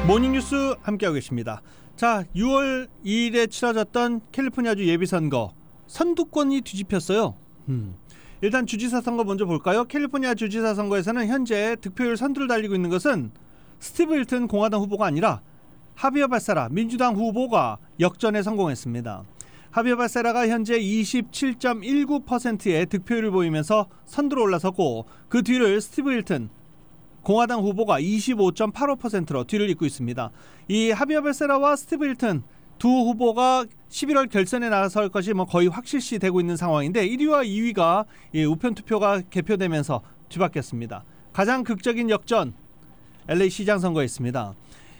모닝뉴스 함께하고 계십니다. 자, 6월 2일에 치러졌던 캘리포니아주 예비선거 선두권이 뒤집혔어요. 일단 주지사 선거 먼저 볼까요? 캘리포니아 주지사 선거에서는 현재 득표율 선두를 달리고 있는 것은 스티브 힐튼 공화당 후보가 아니라 하비어 바세라 민주당 후보가 역전에 성공했습니다. 하비어 바세라가 현재 27.19%의 득표율을 보이면서 선두로 올라섰고, 그 뒤를 스티브 힐튼 공화당 후보가 25.85%로 뒤를 잇고 있습니다. 이 하비어 바세라와 스티브 힐튼 두 후보가 11월 결선에 나설 것이 거의 확실시 되고 있는 상황인데, 1위와 2위가 우편 투표가 개표되면서 뒤바뀌었습니다. 가장 극적인 역전 LA 시장 선거였습니다.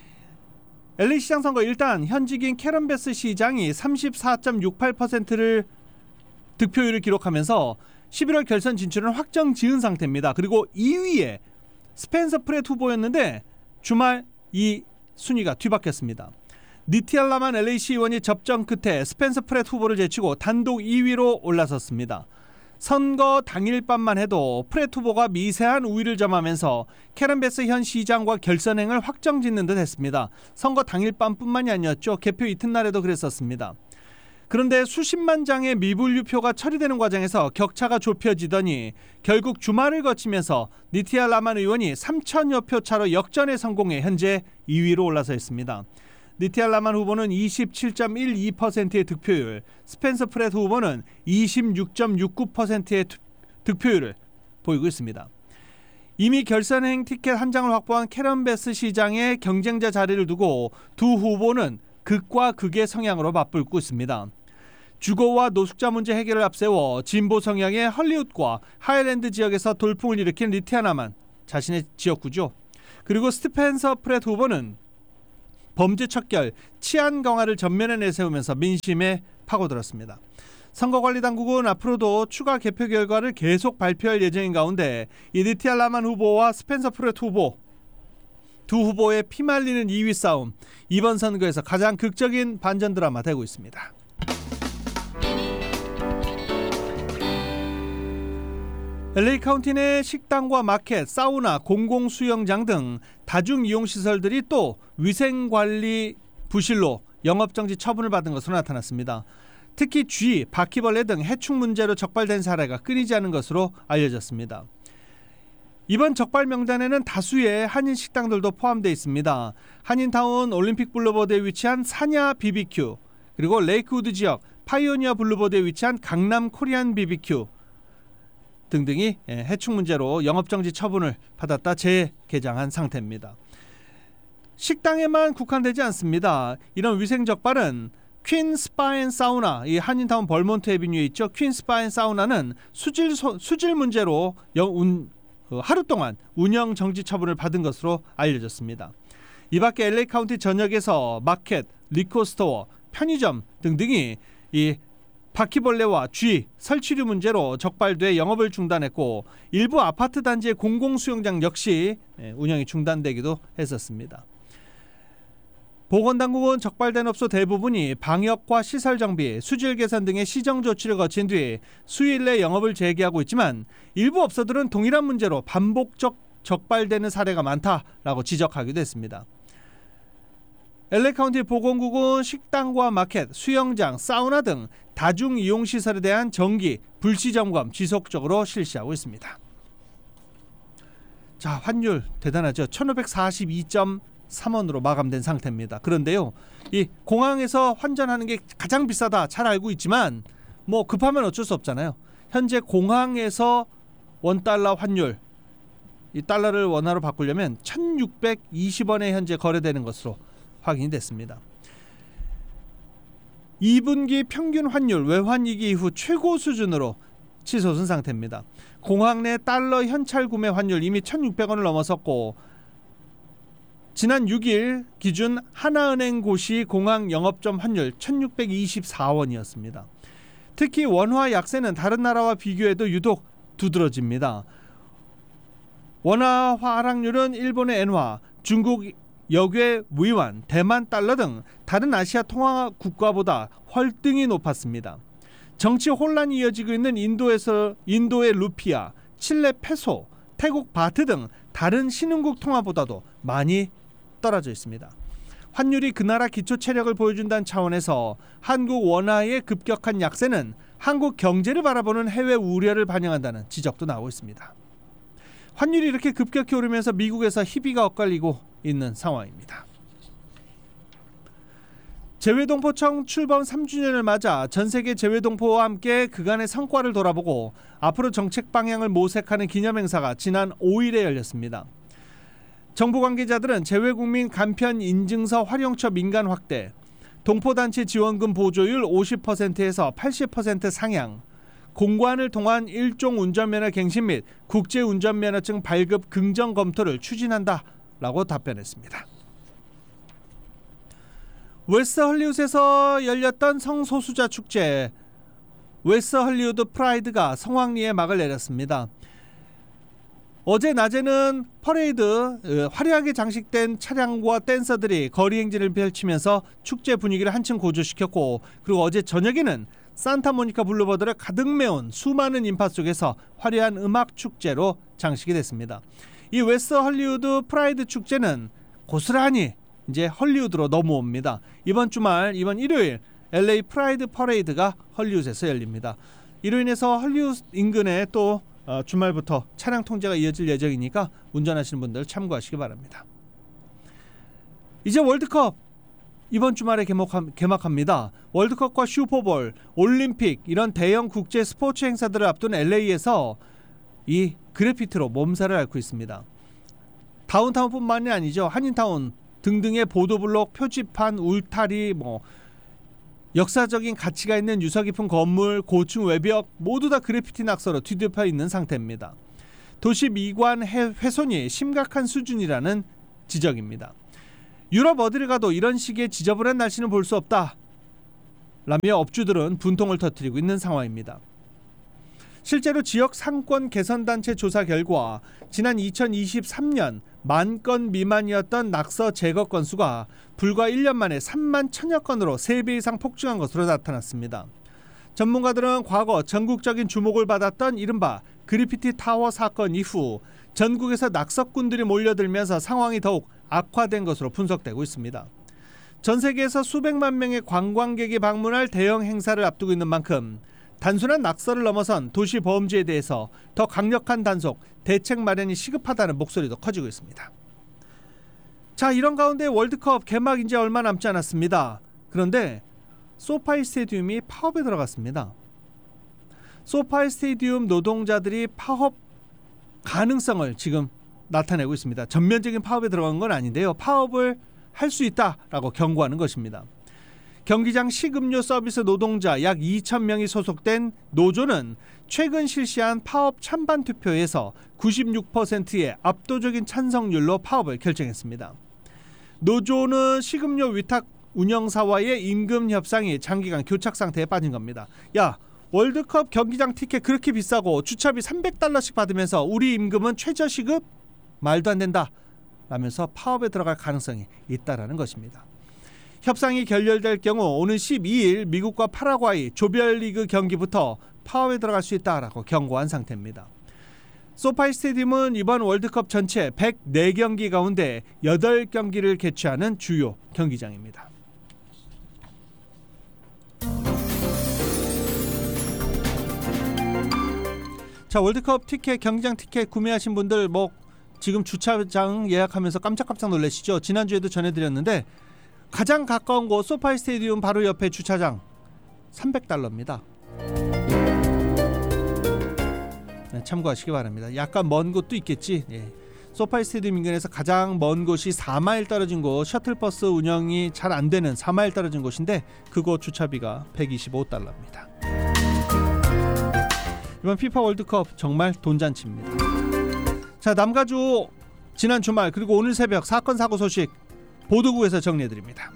LA 시장 선거, 일단 현직인 캐런 베스 시장이 34.68%를 득표율을 기록하면서 11월 결선 진출은 확정 지은 상태입니다. 그리고 2위에 스펜서 프렛 후보였는데 주말 이 순위가 뒤바뀌었습니다. 니티알라만 LA시 의원이 접전 끝에 스펜서 프렛 후보를 제치고 단독 2위로 올라섰습니다. 선거 당일 밤만 해도 프렛 후보가 미세한 우위를 점하면서 캐런 베스 현 시장과 결선행을 확정짓는 듯 했습니다. 선거 당일 밤뿐만이 아니었죠. 개표 이튿날에도 그랬었습니다. 그런데 수십만 장의 미분류표가 처리되는 과정에서 격차가 좁혀지더니 결국 주말을 거치면서 니티아 라만 의원이 3천여 표 차로 역전에 성공해 현재 2위로 올라서 있습니다. 니티아 라만 후보는 27.12%의 득표율, 스펜서 프렛 후보는 26.69%의 득표율을 보이고 있습니다. 이미 결선행 티켓 한 장을 확보한 캐런 베스 시장의 경쟁자 자리를 두고 두 후보는 극과 극의 성향으로 맞붙고 있습니다. 주거와 노숙자 문제 해결을 앞세워 진보 성향의 헐리우드과 하일랜드 지역에서 돌풍을 일으킨 니티아 라만 자신의 지역구죠. 그리고 스펜서 프렛 후보는 범죄 척결, 치안 강화를 전면에 내세우면서 민심에 파고들었습니다. 선거관리당국은 앞으로도 추가 개표 결과를 계속 발표할 예정인 가운데 이 니티아 라만 후보와 스펜서 프렛 후보 두 후보의 피말리는 2위 싸움, 이번 선거에서 가장 극적인 반전 드라마 되고 있습니다. LA 카운티 내 식당과 마켓, 사우나, 공공수영장 등 다중이용시설들이 또 위생관리 부실로 영업정지 처분을 받은 것으로 나타났습니다. 특히 쥐, 바퀴벌레 등 해충 문제로 적발된 사례가 끊이지 않은 것으로 알려졌습니다. 이번 적발 명단에는 다수의 한인 식당들도 포함되어 있습니다. 한인타운 올림픽 블루보드에 위치한 사냐 BBQ, 그리고 레이크우드 지역 파이오니어 블루보드에 위치한 강남 코리안 BBQ 등등이 해충 문제로 영업정지 처분을 받았다 재개장한 상태입니다. 식당에만 국한되지 않습니다. 이런 위생 적발은 퀸 스파 앤 사우나, 이 한인타운 벌몬트 애비뉴에 있죠. 퀸 스파 앤 사우나는 수질 문제로 하루 동안 운영 정지 처분을 받은 것으로 알려졌습니다. 이 밖에 LA 카운티 전역에서 마켓, 리코스토어, 편의점 등등이 이 바퀴벌레와 쥐, 설치류 문제로 적발돼 영업을 중단했고, 일부 아파트 단지의 공공수영장 역시 운영이 중단되기도 했었습니다. 보건당국은 적발된 업소 대부분이 방역과 시설 정비, 수질 개선 등의 시정 조치를 거친 뒤 수요일 내 영업을 재개하고 있지만, 일부 업소들은 동일한 문제로 반복적 적발되는 사례가 많다라고 지적하기도 했습니다. LA 카운티 보건국은 식당과 마켓, 수영장, 사우나 등 다중이용시설에 대한 정기, 불시 점검 지속적으로 실시하고 있습니다. 자, 환율 대단하죠. 1542.3원으로 마감된 상태입니다. 그런데요, 이 공항에서 환전하는 게 가장 비싸다 잘 알고 있지만 급하면 어쩔 수 없잖아요. 현재 공항에서 원달러 환율, 이 달러를 원화로 바꾸려면 1620원에 현재 거래되는 것으로 확인이 됐습니다. 2분기 평균 환율 외환위기 이후 최고 수준으로 치솟은 상태입니다. 공항 내 달러 현찰 구매 환율 이미 1600원을 넘어섰고, 지난 6일 기준 하나은행 고시 공항 영업점 환율 1624원이었습니다. 특히 원화 약세는 다른 나라와 비교해도 유독 두드러집니다. 원화 하락률은 일본의 엔화, 중국 역외 위완, 대만 달러 등 다른 아시아 통화 국가보다 월등히 높았습니다. 정치 혼란이 이어지고 있는 인도의 루피아, 칠레 페소, 태국 바트 등 다른 신흥국 통화보다도 많이 떨어져 있습니다. 환율이 그 나라 기초 체력을 보여준다는 차원에서 한국 원화의 급격한 약세는 한국 경제를 바라보는 해외 우려를 반영한다는 지적도 나오고 있습니다. 환율이 이렇게 급격히 오르면서 미국에서 희비가 엇갈리고 있는 상황입니다. 재외동포청 출범 3주년을 맞아 전세계 재외동포와 함께 그간의 성과를 돌아보고 앞으로 정책 방향을 모색하는 기념행사가 지난 5일에 열렸습니다. 정부 관계자들은 재외국민 간편 인증서 활용처 민간 확대, 동포단체 지원금 보조율 50%에서 80% 상향, 공관을 통한 일종 운전면허 갱신 및 국제운전면허증 발급 긍정 검토를 추진한다라고 답변했습니다. 웨스트 헐리우드에서 열렸던 성소수자 축제 웨스트 헐리우드 프라이드가 성황리에 막을 내렸습니다. 어제 낮에는 퍼레이드, 화려하게 장식된 차량과 댄서들이 거리 행진을 펼치면서 축제 분위기를 한층 고조시켰고, 그리고 어제 저녁에는 산타모니카 블루버드를 가득 메운 수많은 인파 속에서 화려한 음악 축제로 장식이 됐습니다. 이 웨스트 헐리우드 프라이드 축제는 고스란히 이제 헐리우드로 넘어옵니다. 이번 주말, 이번 일요일 LA 프라이드 퍼레이드가 헐리우드에서 열립니다. 이로 인해서 헐리우드 인근에 또 주말부터 차량 통제가 이어질 예정이니까 운전하시는 분들 참고하시기 바랍니다. 이제 월드컵 이번 주말에 개막합니다. 월드컵과 슈퍼볼, 올림픽 이런 대형 국제 스포츠 행사들을 앞둔 LA에서 이 그래피티로 몸살을 앓고 있습니다. 다운타운뿐만이 아니죠. 한인타운 등등의 보도블록, 표지판, 울타리, 역사적인 가치가 있는 유서 깊은 건물, 고층 외벽 모두 다 그래피티 낙서로 뒤덮여 있는 상태입니다. 도시 미관 훼손이 심각한 수준이라는 지적입니다. 유럽 어디를 가도 이런 식의 지저분한 날씨는 볼 수 없다 라며 업주들은 분통을 터뜨리고 있는 상황입니다. 실제로 지역 상권 개선단체 조사 결과 지난 2023년 10,000건 미만이었던 낙서 제거 건수가 불과 1년 만에 3만 1,000여 건으로 3배 이상 폭증한 것으로 나타났습니다. 전문가들은 과거 전국적인 주목을 받았던 이른바 그래피티 타워 사건 이후 전국에서 낙서꾼들이 몰려들면서 상황이 더욱 악화된 것으로 분석되고 있습니다. 전 세계에서 수백만 명의 관광객이 방문할 대형 행사를 앞두고 있는 만큼 단순한 낙서를 넘어선 도시 범죄에 대해서 더 강력한 단속, 대책 마련이 시급하다는 목소리도 커지고 있습니다. 자, 이런 가운데 월드컵 개막 이제 얼마 남지 않았습니다. 그런데 소파이 스테디움이 파업에 들어갔습니다. 소파이 스테디움 노동자들이 파업 가능성을 지금 나타내고 있습니다. 전면적인 파업에 들어간 건 아닌데요. 파업을 할 수 있다라고 경고하는 것입니다. 경기장 식음료 서비스 노동자 약 2,000명이 소속된 노조는 최근 실시한 파업 찬반 투표에서 96%의 압도적인 찬성률로 파업을 결정했습니다. 노조는 식음료 위탁 운영사와의 임금 협상이 장기간 교착 상태에 빠진 겁니다. 야, 월드컵 경기장 티켓 그렇게 비싸고 주차비 $300씩 받으면서 우리 임금은 최저시급? 말도 안 된다 라면서 파업에 들어갈 가능성이 있다라는 것입니다. 협상이 결렬될 경우 오는 12일 미국과 파라과이 조별리그 경기부터 파업에 들어갈 수 있다라고 경고한 상태입니다. 소파이 스테디움은 이번 월드컵 전체 104경기 가운데 8경기를 개최하는 주요 경기장입니다. 자, 월드컵 티켓, 경기장 티켓 구매하신 분들 지금 주차장 예약하면서 깜짝깜짝 놀라시죠? 지난주에도 전해드렸는데 가장 가까운 곳 소파이 스테디움 바로 옆에 주차장 $300입니다. 네, 참고하시기 바랍니다. 약간 먼 곳도 있겠지. 소파이 스테디움 인근에서 가장 먼 곳이 4마일 떨어진 곳, 셔틀버스 운영이 잘 안 되는 4마일 떨어진 곳인데 그곳 주차비가 $125입니다. 이번 피파 월드컵 정말 돈잔치입니다. 자, 남가주 지난 주말 그리고 오늘 새벽 사건 사고 소식 보도국에서 정리해드립니다.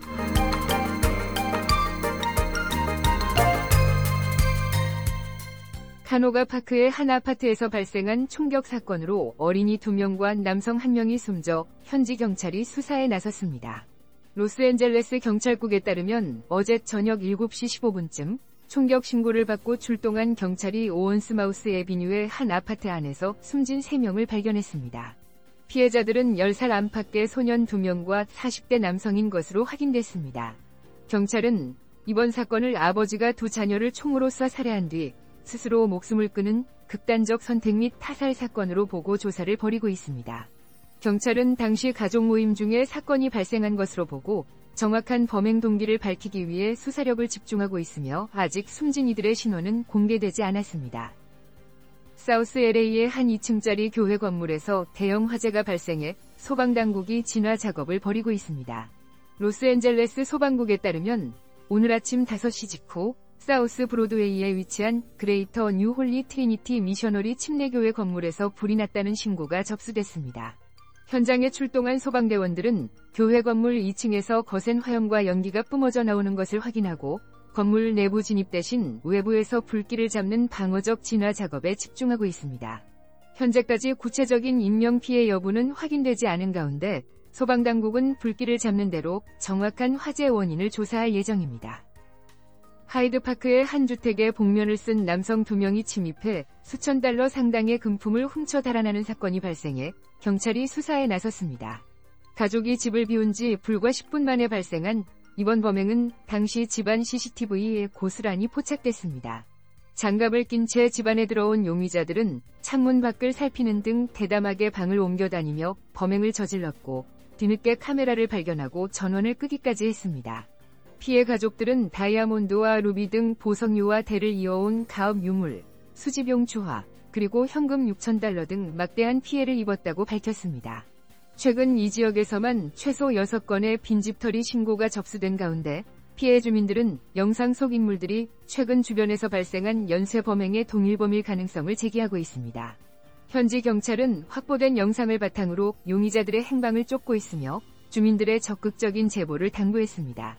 카노가 파크의 한 아파트에서 발생한 총격 사건으로 어린이 2명과 남성 1명이 숨져 현지 경찰이 수사에 나섰습니다. 로스앤젤레스 경찰국에 따르면 어제 저녁 7시 15분쯤 총격 신고를 받고 출동한 경찰이 오원스마우스 애비뉴의 한 아파트 안에서 숨진 3명을 발견했습니다. 피해자들은 10살 안팎의 소년 2명과 40대 남성인 것으로 확인됐습니다. 경찰은 이번 사건을 아버지가 두 자녀를 총으로 쏴 살해한 뒤 스스로 목숨을 끊은 극단적 선택 및 타살 사건으로 보고 조사를 벌이고 있습니다. 경찰은 당시 가족 모임 중에 사건이 발생한 것으로 보고 정확한 범행 동기를 밝히기 위해 수사력을 집중하고 있으며 아직 숨진 이들의 신원은 공개되지 않았습니다. 사우스 LA의 한 2층짜리 교회 건물에서 대형 화재가 발생해 소방당국이 진화 작업을 벌이고 있습니다. 로스앤젤레스 소방국에 따르면 오늘 아침 5시 직후 사우스 브로드웨이에 위치한 그레이터 뉴 홀리 트리니티 미셔너리 침례교회 건물에서 불이 났다는 신고가 접수됐습니다. 현장에 출동한 소방대원들은 교회 건물 2층에서 거센 화염과 연기가 뿜어져 나오는 것을 확인하고 건물 내부 진입 대신 외부에서 불길을 잡는 방어적 진화 작업에 집중하고 있습니다. 현재까지 구체적인 인명피해 여부는 확인되지 않은 가운데 소방당국은 불길을 잡는 대로 정확한 화재 원인을 조사할 예정입니다. 하이드파크의 한 주택에 복면을 쓴 남성 2명이 침입해 수천 달러 상당의 금품을 훔쳐 달아나는 사건이 발생해 경찰이 수사에 나섰습니다. 가족이 집을 비운 지 불과 10분 만에 발생한 이번 범행은 당시 집안 CCTV에 고스란히 포착됐습니다. 장갑을 낀 채 집안에 들어온 용의자들은 창문 밖을 살피는 등 대담하게 방을 옮겨다니며 범행을 저질렀고 뒤늦게 카메라를 발견하고 전원을 끄기까지 했습니다. 피해 가족들은 다이아몬드와 루비 등 보석류와 대를 이어온 가업 유물, 수집용 주화, 그리고 현금 6,000달러 등 막대한 피해를 입었다고 밝혔습니다. 최근 이 지역에서만 최소 6건의 빈집털이 신고가 접수된 가운데 피해 주민들은 영상 속 인물들이 최근 주변에서 발생한 연쇄 범행의 동일범일 가능성을 제기하고 있습니다. 현지 경찰은 확보된 영상을 바탕으로 용의자들의 행방을 쫓고 있으며 주민들의 적극적인 제보를 당부했습니다.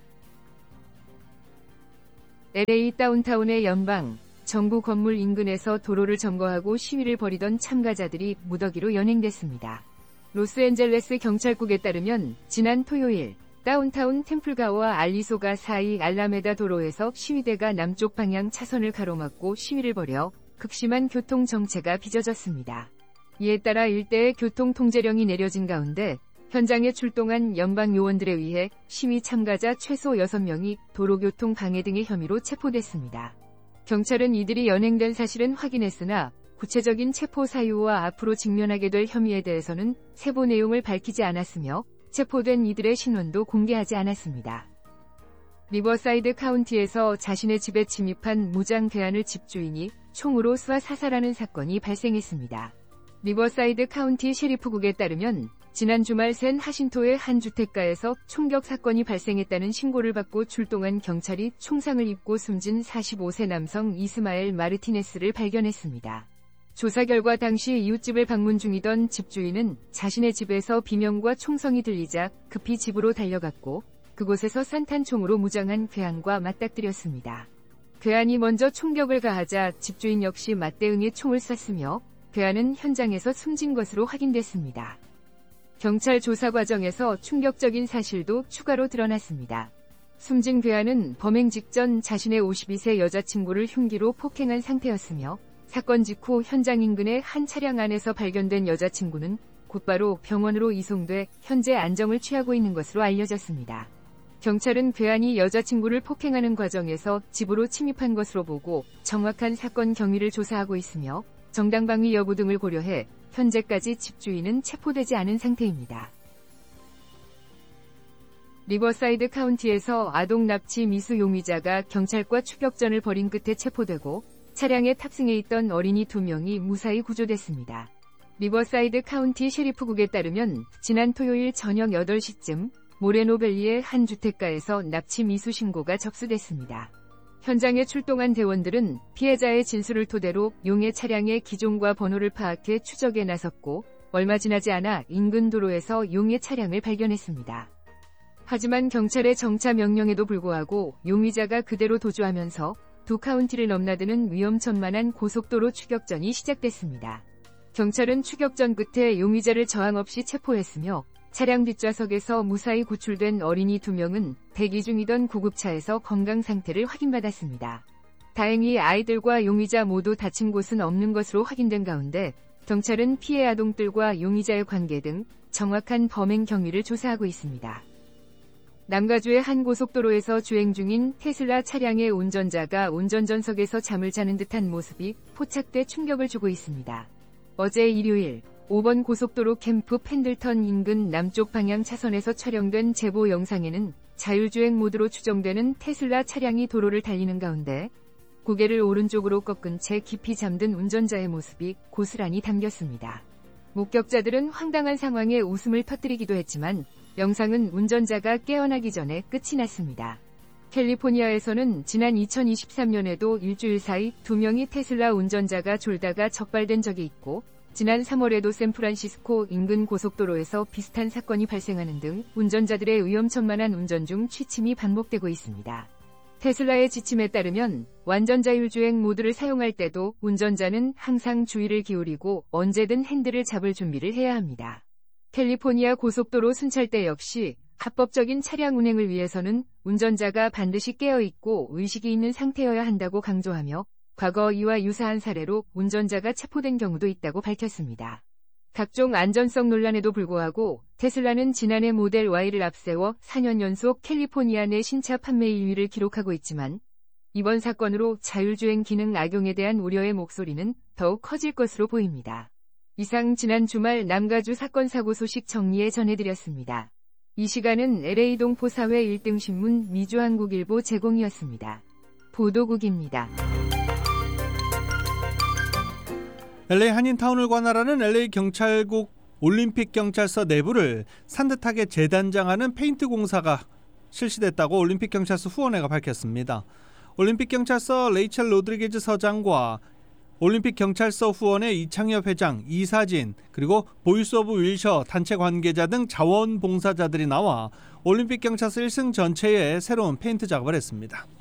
LA 다운타운의 연방, 정부 건물 인근에서 도로를 점거하고 시위를 벌이던 참가자들이 무더기로 연행됐습니다. 로스앤젤레스 경찰국에 따르면 지난 토요일 다운타운 템플가와 알리소가 사이 알라메다 도로에서 시위대가 남쪽 방향 차선을 가로막고 시위를 벌여 극심한 교통 정체가 빚어졌습니다. 이에 따라 일대에 교통 통제령이 내려진 가운데 현장에 출동한 연방 요원들에 의해 시위 참가자 최소 6명이 도로교통 방해 등의 혐의로 체포됐습니다. 경찰은 이들이 연행된 사실은 확인했으나 구체적인 체포 사유와 앞으로 직면하게 될 혐의에 대해서는 세부 내용을 밝히지 않았으며 체포된 이들의 신원도 공개하지 않았습니다. 리버사이드 카운티에서 자신의 집에 침입한 무장 괴한을 집주인이 총으로 쏴 사살하는 사건이 발생했습니다. 리버사이드 카운티 셰리프국에 따르면 지난 주말 샌 하신토의 한 주택가에서 총격 사건이 발생했다는 신고를 받고 출동한 경찰이 총상을 입고 숨진 45세 남성 이스마엘 마르티네스를 발견했습니다. 조사 결과 당시 이웃집을 방문 중이던 집주인은 자신의 집에서 비명과 총성이 들리자 급히 집으로 달려갔고 그곳에서 산탄총으로 무장한 괴한과 맞닥뜨렸습니다. 괴한이 먼저 총격을 가하자 집주인 역시 맞대응해 총을 쐈으며 괴한은 현장에서 숨진 것으로 확인됐습니다. 경찰 조사 과정에서 충격적인 사실도 추가로 드러났습니다. 숨진 괴한은 범행 직전 자신의 52세 여자친구를 흉기로 폭행한 상태였으며 사건 직후 현장 인근의 한 차량 안에서 발견된 여자친구는 곧바로 병원으로 이송돼 현재 안정을 취하고 있는 것으로 알려졌습니다. 경찰은 괴한이 여자친구를 폭행하는 과정에서 집으로 침입한 것으로 보고 정확한 사건 경위를 조사하고 있으며 정당방위 여부 등을 고려해 현재까지 집주인은 체포되지 않은 상태입니다. 리버사이드 카운티에서 아동 납치 미수 용의자가 경찰과 추격전을 벌인 끝에 체포되고 차량에 탑승해 있던 어린이 2명이 무사히 구조됐습니다. 리버사이드 카운티 셰리프국에 따르면 지난 토요일 저녁 8시쯤 모레노밸리의 한 주택가에서 납치 미수 신고가 접수됐습니다. 현장에 출동한 대원들은 피해자의 진술을 토대로 용의 차량의 기종과 번호를 파악해 추적에 나섰고 얼마 지나지 않아 인근 도로에서 용의 차량을 발견했습니다. 하지만 경찰의 정차 명령에도 불구하고 용의자가 그대로 도주하면서 두 카운티를 넘나드는 위험천만한 고속도로 추격전이 시작됐습니다. 경찰은 추격전 끝에 용의자를 저항 없이 체포했으며 차량 뒷좌석에서 무사히 구출된 어린이 2명은 대기 중이던 구급차에서 건강 상태를 확인받았습니다. 다행히 아이들과 용의자 모두 다친 곳은 없는 것으로 확인된 가운데 경찰은 피해 아동들과 용의자의 관계 등 정확한 범행 경위를 조사하고 있습니다. 남가주의 한 고속도로에서 주행 중인 테슬라 차량의 운전자가 운전전석에서 잠을 자는 듯한 모습이 포착돼 충격을 주고 있습니다. 어제 일요일 5번 고속도로 캠프 펜들턴 인근 남쪽 방향 차선에서 촬영된 제보 영상에는 자율주행 모드로 추정되는 테슬라 차량이 도로를 달리는 가운데 고개를 오른쪽으로 꺾은 채 깊이 잠든 운전자의 모습이 고스란히 담겼습니다. 목격자들은 황당한 상황에 웃음을 터뜨리기도 했지만 영상은 운전자가 깨어나기 전에 끝이 났습니다. 캘리포니아에서는 지난 2023년에도 일주일 사이 2명의 테슬라 운전자가 졸다가 적발된 적이 있고 지난 3월에도 샌프란시스코 인근 고속도로에서 비슷한 사건이 발생하는 등 운전자들의 위험천만한 운전 중 취침이 반복되고 있습니다. 테슬라의 지침에 따르면 완전 자율주행 모드를 사용할 때도 운전자는 항상 주의를 기울이고 언제든 핸들을 잡을 준비를 해야 합니다. 캘리포니아 고속도로 순찰대 역시 합법적인 차량 운행을 위해서는 운전자가 반드시 깨어있고 의식이 있는 상태여야 한다고 강조하며 과거 이와 유사한 사례로 운전자가 체포된 경우도 있다고 밝혔습니다. 각종 안전성 논란에도 불구하고 테슬라는 지난해 모델 Y를 앞세워 4년 연속 캘리포니아 내 신차 판매 1위를 기록하고 있지만 이번 사건으로 자율주행 기능 악용에 대한 우려의 목소리는 더욱 커질 것으로 보입니다. 이상 지난 주말 남가주 사건 사고 소식 정리해 전해드렸습니다. 이 시간은 LA 동포사회 1등 신문 미주한국일보 제공이었습니다. 보도국입니다. LA 한인타운을 관할하는 LA 경찰국 올림픽 경찰서 내부를 산뜻하게 재단장하는 페인트 공사가 실시됐다고 올림픽 경찰서 후원회가 밝혔습니다. 올림픽 경찰서 레이첼 로드리게즈 서장과 올림픽 경찰서 후원회 이창엽 회장, 이사진, 그리고 보이스 오브 윌셔 단체 관계자 등 자원봉사자들이 나와 올림픽 경찰서 1승 전체에 새로운 페인트 작업을 했습니다.